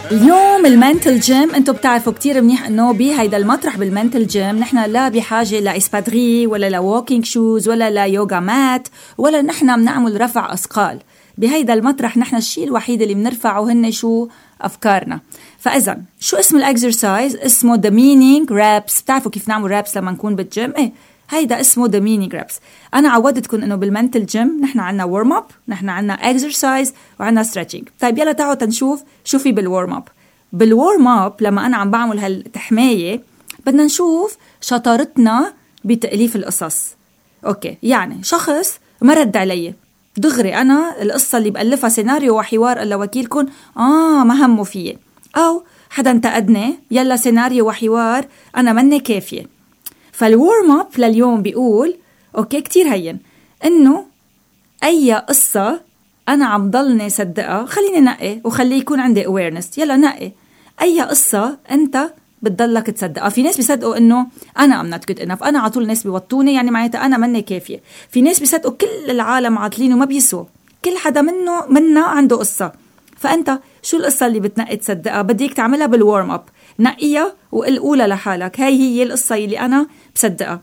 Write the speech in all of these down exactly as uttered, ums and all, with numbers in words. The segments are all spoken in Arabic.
اليوم المنتل جيم، انتو بتعرفوا كتير منيح انه بهيدا المطرح بالمنتل جيم نحن لا بحاجة لإسبادغي ولا لووكينج شوز ولا ليوغا مات ولا نحن بنعمل رفع أثقال. بهيدا المطرح نحن الشيء الوحيد اللي بنرفعه هن شو؟ أفكارنا. فإذا شو اسم الأكسرسايز؟ اسمه the meaning reps. بتعرفوا كيف نعمل reps لما نكون بالجيم؟ ايه هيدا اسمه the meaning reps. أنا عودتكم إنه بالمنتل جيم نحن عنا warm up، نحن عنا exercise وعنا stretching. طيب يلا تعالوا تنشوف شو في بالwarm up. بالwarm up لما أنا عم بعمل هالتحماية بدنا نشوف شطارتنا بتأليف القصص. أوكي، يعني شخص ما رد علي دغري، أنا القصة اللي بألفها سيناريو وحوار إلا وكيلكن آه ما همه فيه، أو حدا انتقدني يلا سيناريو وحوار أنا مني كافية. فالورم اب لليوم بيقول أوكي كتير هين إنه أي قصة أنا عم ضلني صدقها خليني نقي وخلي يكون عندي awareness. يلا نقي أي قصة أنت بتضلك تصدقها. في ناس بيصدقوا إنه أنا I'm not good enough، أنا عطول الناس بيوطوني يعني معناتها أنا مني كافية. في ناس بيصدقوا كل العالم عاطلين وما بيسوا، كل حدا منه منا عنده قصة. فأنت شو القصة اللي بتنقي تصدقها؟ بديك تعملها بالورم اب، نقيها وقولها لحالك هاي هي القصة اللي أنا بصدقها.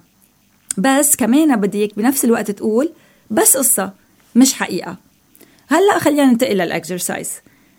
بس كمان بديك بنفس الوقت تقول بس قصة مش حقيقة. هلأ خلينا ننتقل للأكسرسايز.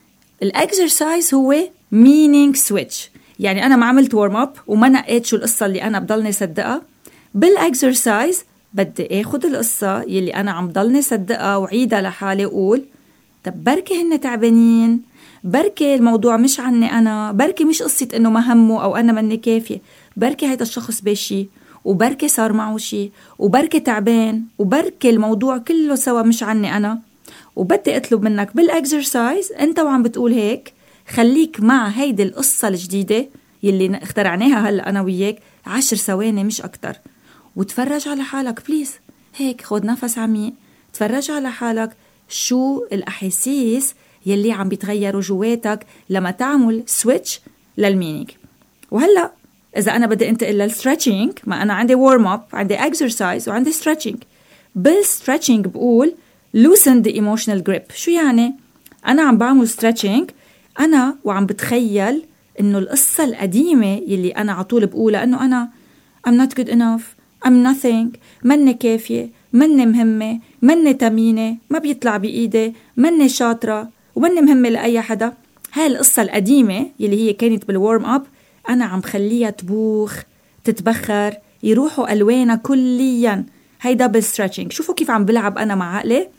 الأكسرسايز هو meaning switch، يعني أنا ما عملت warm up وما نقيت شو القصة اللي أنا بضلني صدقها. بالأكسرسايز بدي أخذ القصة يلي أنا عم ضلني صدقها وعيدها لحالي وقول طب بركي هن تعبانين، بركي الموضوع مش عني أنا، بركي مش قصة إنه ما همه أو أنا مني كافية، بركي هيدا الشخص بشي وبركي صار معه شي وبركي تعبان وبركي الموضوع كله سوا مش عني أنا. وبدي أطلب منك بالأكسرسايز أنت وعم بتقول هيك خليك مع هيدي القصة الجديدة يلي اخترعناها هلأ أنا وياك عشر ثواني مش أكتر، وتفرج على حالك بليز. هيك خد نفس عميق، تفرج على حالك شو الأحاسيس يلي عم بيتغيروا جواتك لما تعمل سويتش للمينينج. وهلأ إذا أنا بدي أنتقل للستريتشينج، ما أنا عندي warm up عندي exercise وعندي stretching. بالستريتشينج بقول loosen the emotional grip. شو يعني؟ أنا عم بعمل stretching أنا وعم بتخيل إنه القصة القديمة يلي أنا عطول بقولها إنه أنا I'm not good enough، I'm nothing، مني كافية، مني مهمة، مني تمينة، ما بيطلع بإيدي، مني شاطرة ومني مهمة لأي حدا. هاي القصة القديمة يلي هي كانت بالورم أب أنا عم خليها تبوخ تتبخر يروحوا ألوانها كليا. هيدا بالستريتشينج. شوفوا كيف عم بلعب أنا مع عقلي.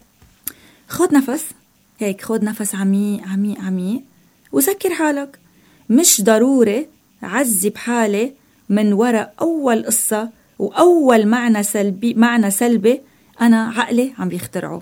خد نفس هيك، خد نفس عميق عميق عميق وذكر حالك مش ضروري عذب حالي من وراء أول قصة وأول معنى سلبي معنى سلبي أنا عقلي عم بيخترعه.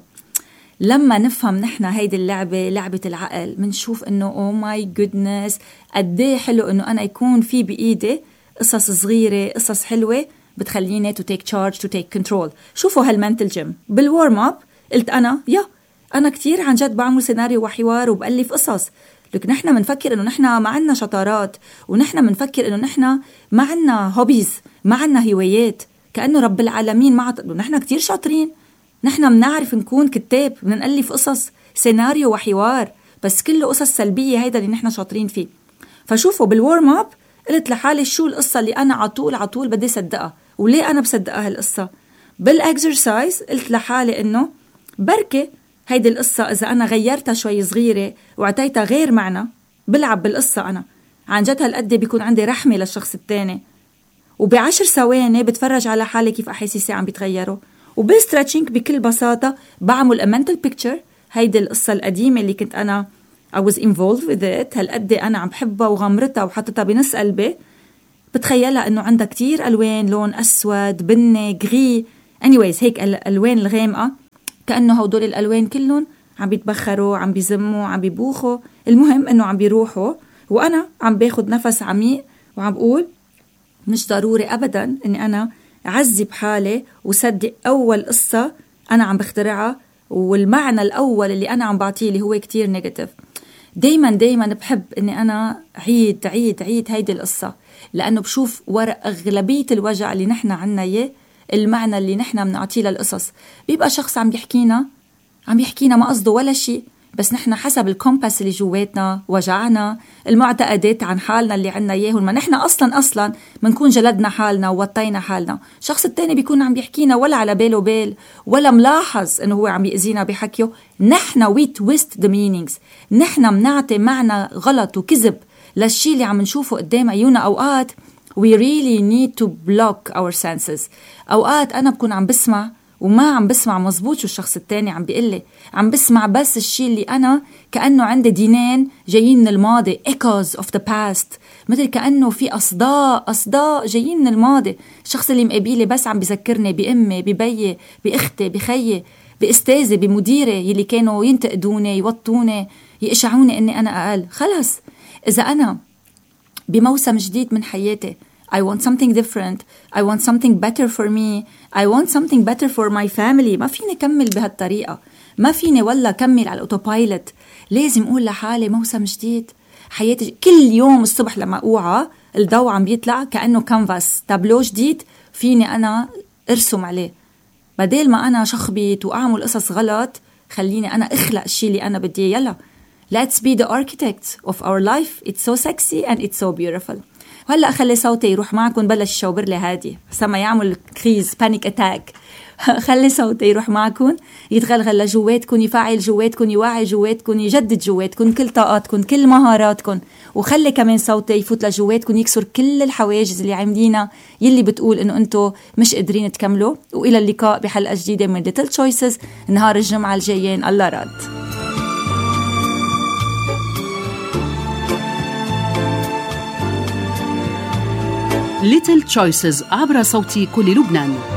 لما نفهم نحن هيدي اللعبة لعبة العقل منشوف إنه أوه ماي جودنس قديه حلو إنه أنا يكون في بإيدي قصص صغيرة قصص حلوة بتخليني to take charge to take control. شوفوا هالمنتل جيم بالورم أب قلت أنا يا أنا كتير عن جد بعمل سيناريو وحوار وبألف قصص. لك نحن منفكر إنه نحن ما عنا شطارات، ونحن منفكر إنه نحن ما عنا هوبيز، ما عنا هوايات، كأنه رب العالمين ما عط... نحن كتير شاطرين، نحن منعرف نكون كتاب، منألف قصص سيناريو وحوار، بس كله قصص سلبية هيدا اللي نحن شاطرين فيه. فشوفوا بالورم أب قلت لحالي شو القصة اللي أنا عطول عطول بدي صدقها وليه أنا بصدقها هالقصة. بالإكسرسايز قلت لحالي إنه بركي هيدي القصة إذا أنا غيرتها شوي صغيرة وعطيتها غير معنى بلعب بالقصة أنا عن جد هالقد بيكون عندي رحمة للشخص التاني، وبعشر ثواني بتفرج على حالي كيف أحاسيسي عم بيتغيروا. وبالستريتشينج بكل بساطة بعمل a mental picture هيدي القصة القديمة اللي كنت أنا I was involved with it هالقد أنا عم بحبها وغمرتها وحطتها بنص قلبي. بتخيلها إنه عندها كتير ألوان، لون أسود بني غري anyways هيك الألوان الغامقة، كأنه هودول الألوان كلهم عم بيتبخروا عم بيزموا عم بيبوخوا، المهم إنه عم بيروحوا وأنا عم باخد نفس عميق وعم بقول مش ضروري أبدا إني أنا أعذب حالي وصدق أول قصة أنا عم بخترعها والمعنى الأول اللي أنا عم بعطيه اللي هو كتير نيجاتيف. دايما دايما بحب إني أنا عيد عيد عيد هيدي القصة، لأنه بشوف ورق أغلبية الوجع اللي نحن عنا إياه المعنى اللي نحن بنعطيه للقصص. بيبقى شخص عم بيحكينا عم يحكينا ما قصده ولا شيء، بس نحن حسب الكومباس اللي جواتنا وجعنا، المعتقدات عن حالنا اللي عنا إياهم، ما نحن أصلا أصلا منكون جلدنا حالنا ووطينا حالنا. الشخص التاني بيكون عم بيحكينا ولا على باله بال ولا ملاحظ إنه هو عم بيأذينا بحكيه. نحن we twist the meanings، نحن منعطي معنى غلط وكذب للشي اللي عم نشوفه قدام عيونا. أوقات we really need to block our senses. أوقات أنا بكون عم بسمع وما عم بسمع مزبوط شو الشخص التاني عم بيقلي، عم بسمع بس الشي اللي أنا كأنه عندي دينين جايين من الماضي، echoes of the past، مثل كأنه في أصداء أصداء جايين من الماضي. الشخص اللي مقابلي بس عم بذكرني بأمي، ببيي، بأختي، بخيي، بأستاذي، بمديري يلي كانوا ينتقدوني، يوطوني، يقشعوني إني أنا أقل. خلص، إذا أنا بموسم جديد من حياتي I want something different, I want something better for me, I want something better for my family، ما فيني كمل بهالطريقة، ما فيني ولا كمل على الأوتوبايلوت. لازم أقول لحالي موسم جديد، حياتي كل يوم الصبح لما أوعى الضوء عم بيطلع كأنه كانفاس، تابلو جديد فيني أنا أرسم عليه. بدل ما أنا شخبيت وأعمل قصص غلط، خليني أنا أخلق الشيء اللي أنا بدي. يلا let's be the architects of our life. It's so sexy and it's so beautiful. وهلأ أخلي صوتي يروح معكم، بلش الشوبر لي هادي سما يعمل كريز بانيك أتاك. خلي صوتي يروح معكم، يتغلغل لجواتكم، يفعل جواتكم، يوعي جواتكم، يجدد جواتكم كل طاقاتكم، كل مهاراتكم. وخلي كمان صوتي يفوت لجواتكم، يكسر كل الحواجز اللي عاملينا يلي بتقول إنه أنتوا مش قادرين تكملوا. وإلى اللقاء بحلقة جديدة من Little Choices نهار الجمعة الجايين الله راد. Little Choices عبر صوت كل لبنان.